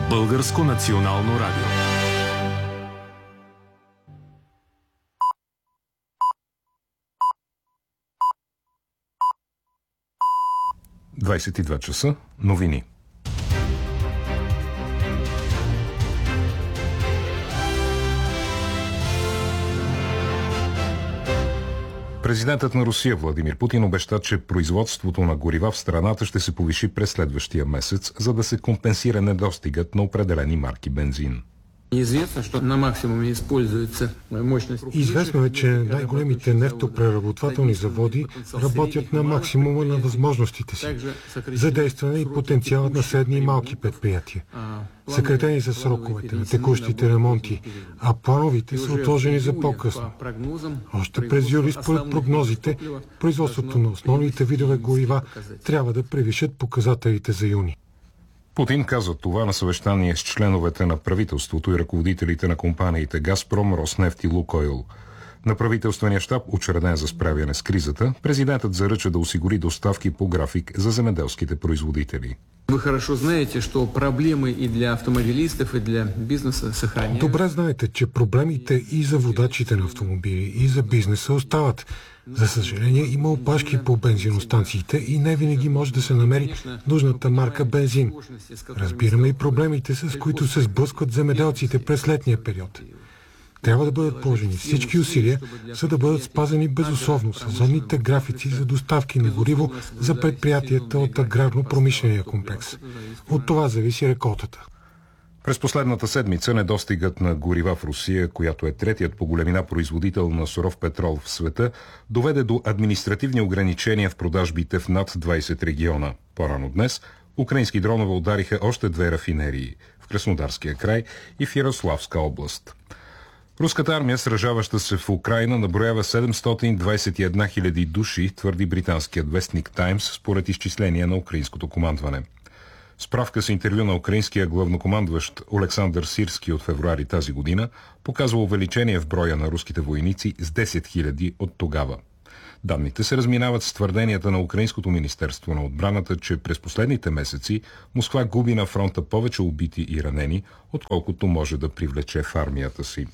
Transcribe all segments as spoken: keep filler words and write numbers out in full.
Българско национално радио. двадесет и два часа. Новини. Президентът на Русия Владимир Путин обеща, че производството на горива в страната ще се повиши през следващия месец, за да се компенсира недостигът на определени марки бензин. Известно е, че най-големите нефтопреработвателни заводи работят на максимума на възможностите си. Задействане и потенциалът на средни и малки предприятия. Съкратени са сроковете на текущите ремонти, а плановите са отложени за по-късно. Още през юли, според прогнозите, производството на основните видове горива трябва да превишат показателите за юни. Путин каза това на съвещание с членовете на правителството и ръководителите на компаниите Газпром, Роснефт и Лукойл. На правителствения щаб, учреден за справяне с кризата, президентът заръча да осигури доставки по график за земеделските производители. Вы хорошо знаете, что проблемы и для автомобилистов, и для бизнеса сохраняются. Добре знаете, че проблемите и за водачите на автомобили, и за бизнеса остават. За съжаление, има опашки по бензиностанциите и не винаги може да се намери нужната марка бензин. Разбираме и проблемите, с които се сблъскват земеделците през летния период. Трябва да бъдат положени всички усилия, за да бъдат спазени безусловно сезонните графици за доставки на гориво за предприятията от аграрно-промишления комплекс. От това зависи реколтата. През последната седмица недостигът на горива в Русия, която е третият по големина производител на суров петрол в света, доведе до административни ограничения в продажбите в над двадесет региона. По-рано днес украински дронове удариха още две рафинерии в Краснодарския край и в Ярославска област. Руската армия, сражаваща се в Украйна, наброява седемстотин двадесет и една хиляди души, твърди британският вестник Таймс, според изчисления на украинското командване. Справка с интервю на украинския главнокомандващ Олександър Сирски от февруари тази година показва увеличение в броя на руските войници с десет хиляди от тогава. Данните се разминават с твърденията на Украинското министерство на отбраната, че през последните месеци Москва губи на фронта повече убити и ранени, отколкото може да привлече в армията си.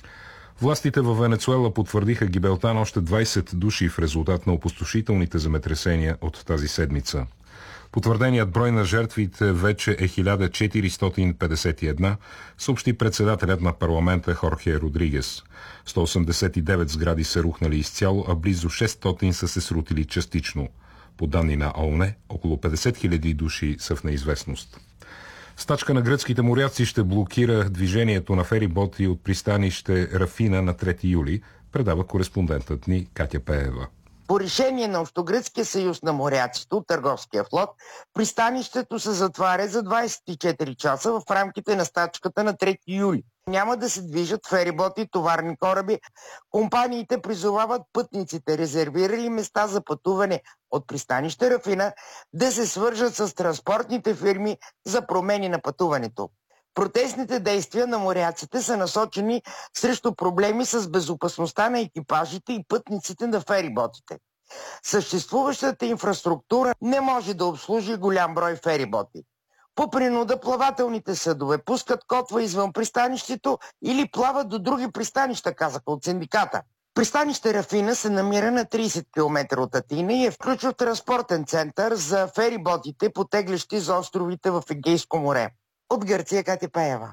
Властите във Венецуела потвърдиха гибелта на още двадесет души в резултат на опустошителните земетресения от тази седмица. Потвърденият брой на жертвите вече е хиляда четиристотин петдесет и една, съобщи председателят на парламента Хорхе Родригес. сто осемдесет и девет сгради са рухнали изцяло, а близо шестстотин са се срутили частично. По данни на ООН, около петдесет хиляди души са в неизвестност. Стачка на гръцките моряци ще блокира движението на фериботи от пристанище Рафина на трети юли, предава кореспондентът ни Катя Пеева. По решение на Общогръцкия съюз на моряците от търговския флот, пристанището се затваря за двадесет и четири часа в рамките на стачката на трети юли. Няма да се движат фериботи и товарни кораби. Компаниите призовават пътниците, резервирали места за пътуване от пристанище Рафина, да се свържат с транспортните фирми за промени на пътуването. Протестните действия на моряците са насочени срещу проблеми с безопасността на екипажите и пътниците на фериботите. Съществуващата инфраструктура не може да обслужи голям брой фериботи. По принуда плавателните съдове пускат котва извън пристанището или плават до други пристанища, казаха от синдиката. Пристанище Рафина се намира на тридесет километра от Атина и е включен в транспортен център за фериботите, потеглещи за островите в Егейско море. От Гърция, Катя Пеева.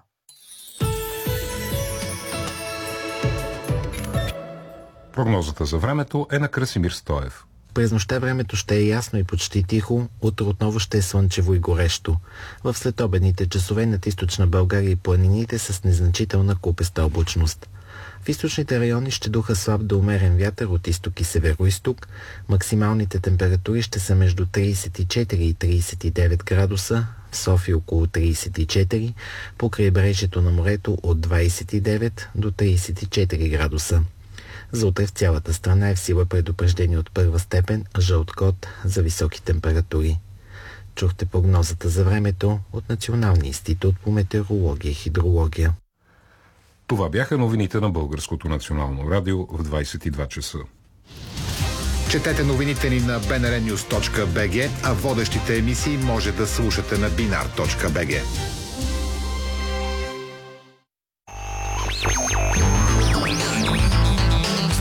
Прогнозата за времето е на Красимир Стоев. През нощта времето ще е ясно и почти тихо, утре отново ще е слънчево и горещо. В следобедните часове над източна България и планините с незначителна купеста облачност. В източните райони ще духа слаб до умерен вятър от изток и северо-изток. Максималните температури ще са между тридесет и четири и тридесет и девет градуса, в София около тридесет и четири, по крайбрежието на морето от двадесет и девет до тридесет и четири градуса. За утре в цялата страна е в сила предупреждение от първа степен, жълт код за високи температури. Чухте прогнозата за времето от Националния институт по метеорология и хидрология. Това бяха новините на Българското национално радио в двадесет и два часа. Четете новините ни на би ен ар нюз точка би джи, а водещите емисии може да слушате на бинар точка би джи.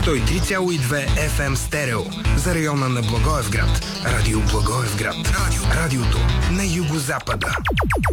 сто и три цяло и две еф ем стерео за района на Благоевград. Радио Благоевград. Радио. Радиото на югозапада.